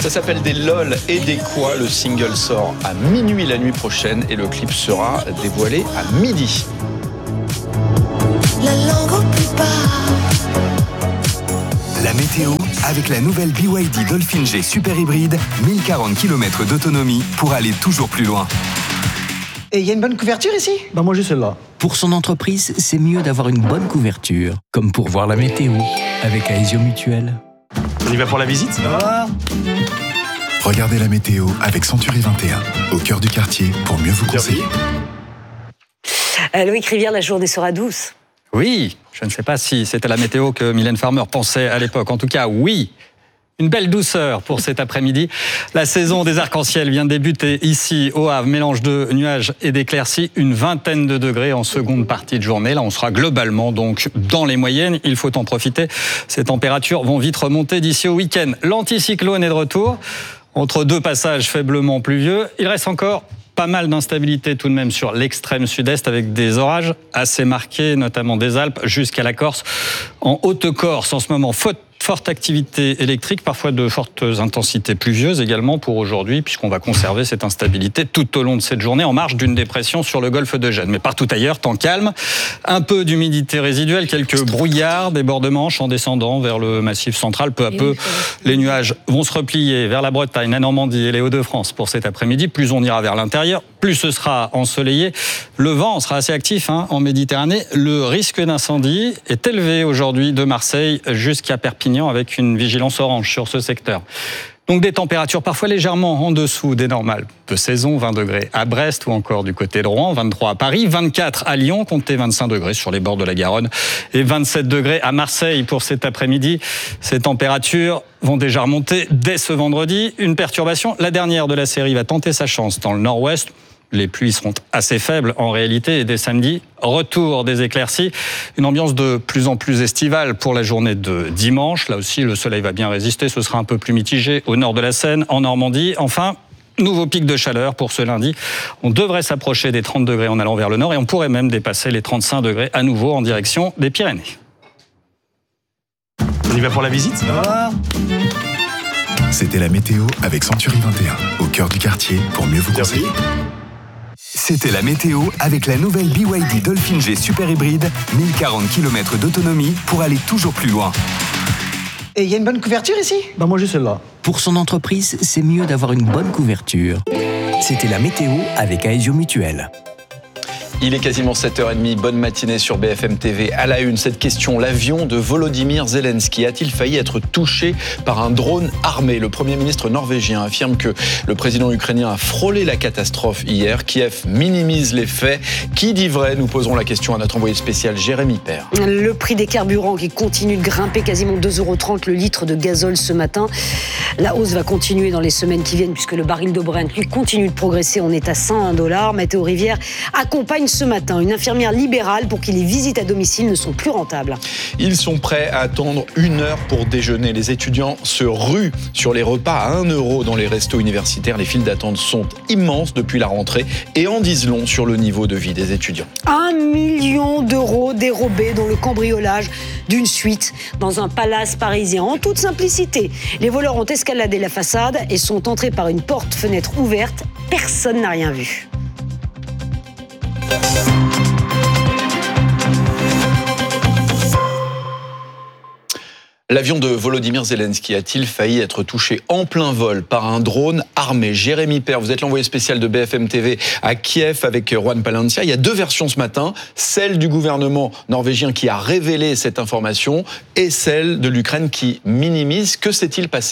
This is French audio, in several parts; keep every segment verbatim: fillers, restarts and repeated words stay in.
Ça s'appelle des LOL et des quoi. Le single sort à minuit la nuit prochaine et le clip sera dévoilé à midi. La langue au plus bas. La météo avec la nouvelle B Y D Dolphin G Super Hybride, mille quarante kilomètres d'autonomie pour aller toujours plus loin. Et il y a une bonne couverture ici ? Bah moi j'ai celle-là. Pour son entreprise, c'est mieux d'avoir une bonne couverture, comme pour voir la météo avec Aesio Mutuel. On y va pour la visite ? Ah. Regardez la météo avec Century vingt et un, au cœur du quartier pour mieux vous conseiller. Euh, Loïc Rivière, la journée sera douce. Oui, je ne sais pas si c'était la météo que Mylène Farmer pensait à l'époque. En tout cas, oui. Une belle douceur pour cet après-midi. La saison des arcs-en-ciel vient de débuter ici au Havre. Mélange de nuages et d'éclaircies. Une vingtaine de degrés en seconde partie de journée. Là, on sera globalement donc dans les moyennes. Il faut en profiter. Ces températures vont vite remonter d'ici au week-end. L'anticyclone est de retour. Entre deux passages faiblement pluvieux, il reste encore pas mal d'instabilité tout de même sur l'extrême sud-est avec des orages assez marqués, notamment des Alpes jusqu'à la Corse. En Haute-Corse, en ce moment, faute forte activité électrique, parfois de fortes intensités pluvieuses également pour aujourd'hui, puisqu'on va conserver cette instabilité tout au long de cette journée en marge d'une dépression sur le golfe de Gênes. Mais partout ailleurs, temps calme, un peu d'humidité résiduelle, quelques brouillards, des bords de Manche en descendant vers le massif central. Peu à peu, les nuages vont se replier vers la Bretagne, la Normandie et les Hauts-de-France pour cet après-midi. Plus on ira vers l'intérieur, plus ce sera ensoleillé. Le vent sera assez actif hein, en Méditerranée. Le risque d'incendie est élevé aujourd'hui de Marseille jusqu'à Perpignan, avec une vigilance orange sur ce secteur. Donc des températures parfois légèrement en dessous des normales de saison, vingt degrés à Brest ou encore du côté de Rouen, vingt-trois à Paris, vingt-quatre à Lyon, comptez vingt-cinq degrés sur les bords de la Garonne et vingt-sept degrés à Marseille pour cet après-midi. Ces températures vont déjà remonter dès ce vendredi. Une perturbation, la dernière de la série, va tenter sa chance dans le nord-ouest. Les pluies seront assez faibles en réalité et dès samedi, retour des éclaircies. Une ambiance de plus en plus estivale pour la journée de dimanche. Là aussi, le soleil va bien résister. Ce sera un peu plus mitigé au nord de la Seine, en Normandie. Enfin, nouveau pic de chaleur pour ce lundi. On devrait s'approcher des trente degrés en allant vers le nord et on pourrait même dépasser les trente-cinq degrés à nouveau en direction des Pyrénées. On y va pour la visite ? Ah. C'était la météo avec Century vingt et un, au cœur du quartier pour mieux vous conseiller. C'était la météo avec la nouvelle B Y D Dolphin G Super Hybride, mille quarante kilomètres d'autonomie pour aller toujours plus loin. Et il y a une bonne couverture ici ? Bah moi j'ai celle-là. Pour son entreprise, c'est mieux d'avoir une bonne couverture. C'était la météo avec Aesio Mutuel. Il est quasiment sept heures trente, bonne matinée sur B F M T V. À la une, cette question, l'avion de Volodymyr Zelensky a-t-il failli être touché par un drone armé ? Le Premier ministre norvégien affirme que le président ukrainien a frôlé la catastrophe hier. Kiev minimise les faits. Qui dit vrai ? Nous poserons la question à notre envoyé spécial Jérémy Père. Le prix des carburants qui continue de grimper, quasiment deux euros trente le litre de gazole ce matin. La hausse va continuer dans les semaines qui viennent puisque le baril de Brent lui continue de progresser. On est à cent un dollar. Météo Rivière accompagne ce matin une infirmière libérale pour qui les visites à domicile ne sont plus rentables. Ils sont prêts à attendre une heure pour déjeuner. Les étudiants se ruent sur les repas à un euro dans les restos universitaires. Les files d'attente sont immenses depuis la rentrée et en disent long sur le niveau de vie des étudiants. Un million d'euros dérobés dans le cambriolage d'une suite dans un palace parisien. En toute simplicité, les voleurs ont escaladé la façade et sont entrés par une porte-fenêtre ouverte. Personne n'a rien vu. L'avion de Volodymyr Zelensky a-t-il failli être touché en plein vol par un drone armé ? Jérémy Père, vous êtes l'envoyé spécial de B F M T V à Kiev avec Juan Palencia. Il y a deux versions ce matin, celle du gouvernement norvégien qui a révélé cette information et celle de l'Ukraine qui minimise. Que s'est-il passé ?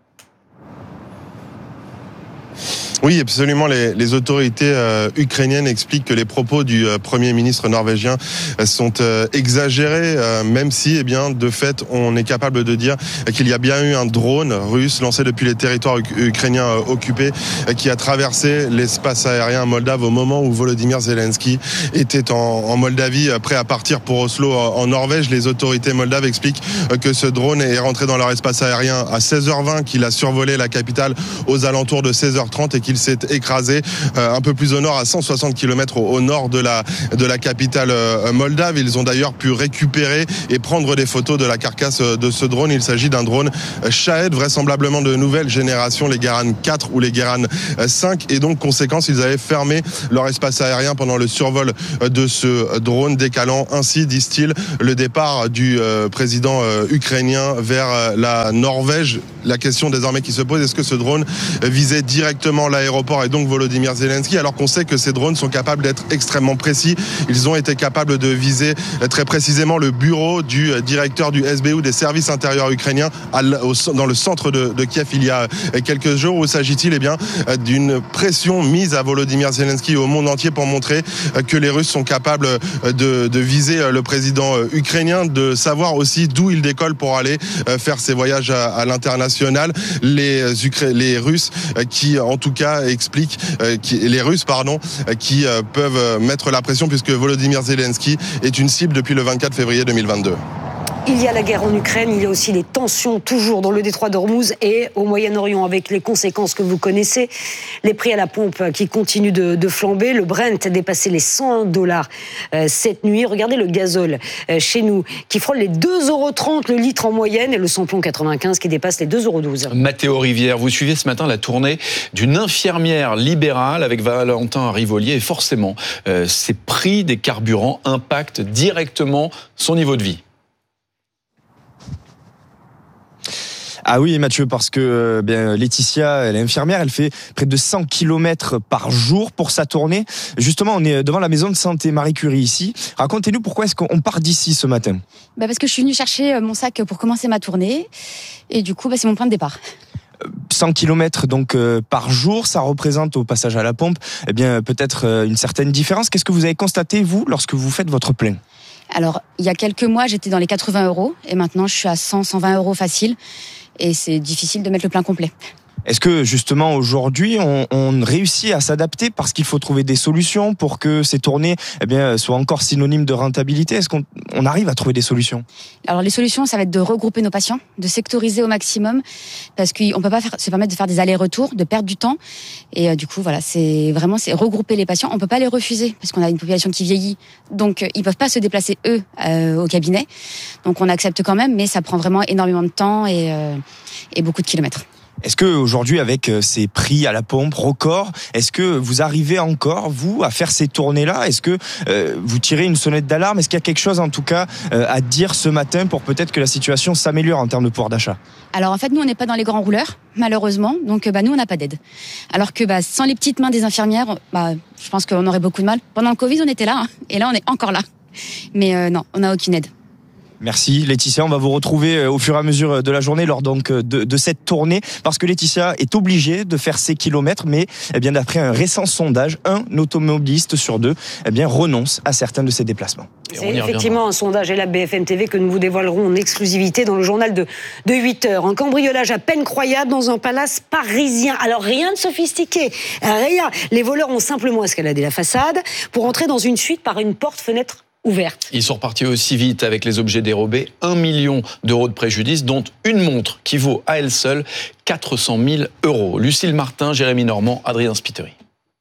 Oui, absolument. Les, les autorités euh, ukrainiennes expliquent que les propos du euh, Premier ministre norvégien euh, sont euh, exagérés, euh, même si, eh bien, de fait, on est capable de dire qu'il y a bien eu un drone russe lancé depuis les territoires u- ukrainiens euh, occupés euh, qui a traversé l'espace aérien moldave au moment où Volodymyr Zelensky était en, en Moldavie, euh, prêt à partir pour Oslo euh, en Norvège. Les autorités moldaves expliquent euh, que ce drone est rentré dans leur espace aérien à seize heures vingt, qu'il a survolé la capitale aux alentours de seize heures trente et qu'il qu'il s'est écrasé euh, un peu plus au nord, à cent soixante kilomètres au, au nord de la, de la capitale euh, moldave. Ils ont d'ailleurs pu récupérer et prendre des photos de la carcasse de ce drone. Il s'agit d'un drone Shahed, vraisemblablement de nouvelle génération, les Geran quatre ou les Geran cinq. Et donc, conséquence, ils avaient fermé leur espace aérien pendant le survol de ce drone, décalant ainsi, disent-ils, le départ du euh, président euh, ukrainien vers euh, la Norvège. La question désormais qui se pose, est-ce que ce drone visait directement l'aéroport et donc Volodymyr Zelensky, alors qu'on sait que ces drones sont capables d'être extrêmement précis. Ils ont été capables de viser très précisément le bureau du directeur du S B U, des services intérieurs ukrainiens, dans le centre de, de Kiev il y a quelques jours. Où s'agit-il? Eh bien, d'une pression mise à Volodymyr Zelensky et au monde entier pour montrer que les Russes sont capables de, de viser le président ukrainien, de savoir aussi d'où il décolle pour aller faire ses voyages à, à l'international. Les, Ukra- les Russes qui, en tout cas, expliquent, qui, les Russes, pardon, qui peuvent mettre la pression puisque Volodymyr Zelensky est une cible depuis le vingt-quatre février deux mille vingt-deux. Il y a la guerre en Ukraine, il y a aussi les tensions toujours dans le détroit d'Ormuz et au Moyen-Orient, avec les conséquences que vous connaissez. Les prix à la pompe qui continuent de, de flamber. Le Brent a dépassé les cent dollars euh, cette nuit. Regardez le gazole euh, chez nous qui frôle les deux euros trente le litre en moyenne et le samplon quatre-vingt-quinze qui dépasse les deux euros douze. Mathéo Rivière, vous suivez ce matin la tournée d'une infirmière libérale avec Valentin Rivolier et forcément, euh, ces prix des carburants impactent directement son niveau de vie. Ah oui, Mathieu, parce que bien, Laetitia, elle est infirmière, elle fait près de cent kilomètres par jour pour sa tournée. Justement, on est devant la maison de santé Marie Curie ici. Racontez-nous pourquoi est-ce qu'on part d'ici ce matin? Bah parce que je suis venue chercher mon sac pour commencer ma tournée et du coup, bah, c'est mon point de départ. cent kilomètres donc euh, par jour, ça représente au passage à la pompe, eh bien peut-être euh, une certaine différence. Qu'est-ce que vous avez constaté, vous, lorsque vous faites votre plein? Alors, il y a quelques mois, j'étais dans les quatre-vingts euros et maintenant, je suis à cent, cent vingt euros facile. Et c'est difficile de mettre le plein complet. Est-ce que justement aujourd'hui on, on réussit à s'adapter parce qu'il faut trouver des solutions pour que ces tournées eh bien, soient encore synonymes de rentabilité? Est-ce qu'on on arrive à trouver des solutions? Alors les solutions, ça va être de regrouper nos patients, de sectoriser au maximum, parce qu'on ne peut pas faire, se permettre de faire des allers-retours, de perdre du temps. Et euh, du coup, voilà, c'est vraiment c'est regrouper les patients. On ne peut pas les refuser parce qu'on a une population qui vieillit, donc euh, ils ne peuvent pas se déplacer eux euh, au cabinet. Donc on accepte quand même, mais ça prend vraiment énormément de temps et, euh, et beaucoup de kilomètres. Est-ce que aujourd'hui, avec ces prix à la pompe records, est-ce que vous arrivez encore, vous, à faire ces tournées-là? Est-ce que euh, vous tirez une sonnette d'alarme? Est-ce qu'il y a quelque chose, en tout cas, euh, à dire ce matin pour peut-être que la situation s'améliore en termes de pouvoir d'achat? Alors en fait, nous, on n'est pas dans les grands rouleurs, malheureusement. Donc bah, nous, on n'a pas d'aide. Alors que bah, sans les petites mains des infirmières, bah, je pense qu'on aurait beaucoup de mal. Pendant le Covid, on était là, hein, et là, on est encore là. Mais euh, non, on n'a aucune aide. Merci Laetitia, on va vous retrouver au fur et à mesure de la journée lors donc de, de cette tournée parce que Laetitia est obligée de faire ses kilomètres, mais eh bien d'après un récent sondage, un automobiliste sur deux eh bien renonce à certains de ses déplacements. C'est effectivement un sondage et la B F M T V que nous vous dévoilerons en exclusivité dans le journal de, de huit heures. Un cambriolage à peine croyable dans un palace parisien. Alors rien de sophistiqué, rien. Les voleurs ont simplement escaladé la façade pour entrer dans une suite par une porte-fenêtre ouverte. Ils sont repartis aussi vite avec les objets dérobés, un million d'euros de préjudice, dont une montre qui vaut à elle seule quatre cent mille euros. Lucille Martin, Jérémy Normand, Adrien Spiteri.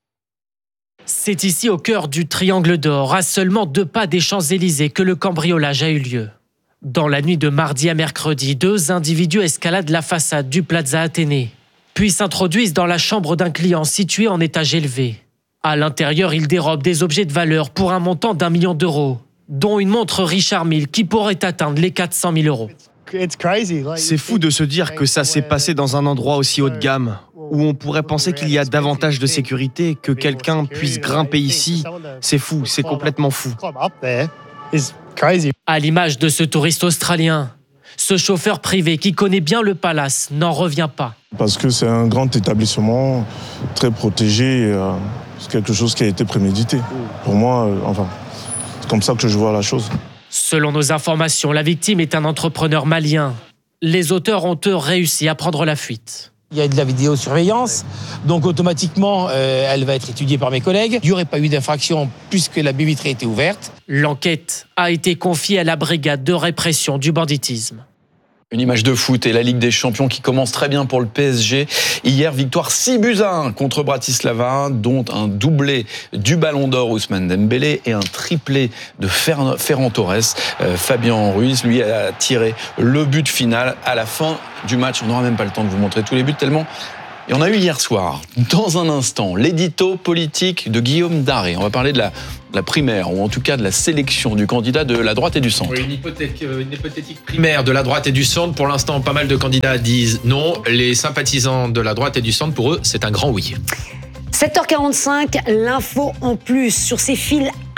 C'est ici au cœur du Triangle d'Or, à seulement deux pas des Champs-Élysées, que le cambriolage a eu lieu. Dans la nuit de mardi à mercredi, deux individus escaladent la façade du Plaza Athénée, puis s'introduisent dans la chambre d'un client situé en étage élevé. À l'intérieur, ils dérobent des objets de valeur pour un montant d'un million d'euros, dont une montre Richard Mille qui pourrait atteindre les quatre cent mille euros. C'est fou de se dire que ça s'est passé dans un endroit aussi haut de gamme, où on pourrait penser qu'il y a davantage de sécurité, que quelqu'un puisse grimper ici. C'est fou, c'est complètement fou. À l'image de ce touriste australien, ce chauffeur privé qui connaît bien le palace n'en revient pas. Parce que c'est un grand établissement, très protégé. Euh, c'est quelque chose qui a été prémédité. Pour moi, euh, enfin, c'est comme ça que je vois la chose. Selon nos informations, la victime est un entrepreneur malien. Les auteurs ont eux réussi à prendre la fuite. Il y a de la vidéosurveillance, donc automatiquement, euh, elle va être étudiée par mes collègues. Il n'y aurait pas eu d'infraction puisque la baie vitrée était ouverte. L'enquête a été confiée à la brigade de répression du banditisme. Une image de foot et la Ligue des Champions qui commence très bien pour le P S G. Hier, victoire six buts à un contre Bratislava, dont un doublé du Ballon d'Or Ousmane Dembélé et un triplé de Ferran Torres. Euh, Fabien Ruiz, lui, a tiré le but final à la fin du match. On n'aura même pas le temps de vous montrer tous les buts tellement... Et on a eu hier soir, dans un instant, l'édito politique de Guillaume Daré. On va parler de la, de la primaire, ou en tout cas de la sélection du candidat de la droite et du centre. Oui, une, hypothèque, une hypothétique primaire de la droite et du centre. Pour l'instant, pas mal de candidats disent non. Les sympathisants de la droite et du centre, pour eux, c'est un grand oui. sept heures quarante-cinq, l'info en plus sur ces fils